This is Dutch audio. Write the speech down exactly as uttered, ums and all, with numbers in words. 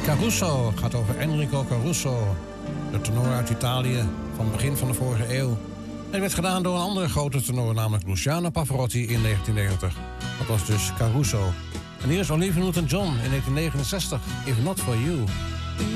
Caruso gaat over Enrico Caruso, de tenor uit Italië van het begin van de vorige eeuw. En werd gedaan door een andere grote tenor, namelijk Luciano Pavarotti in negentien negentig. Dat was dus Caruso. En hier is Olivia Newton-John in negentien negenenzestig, If Not For You.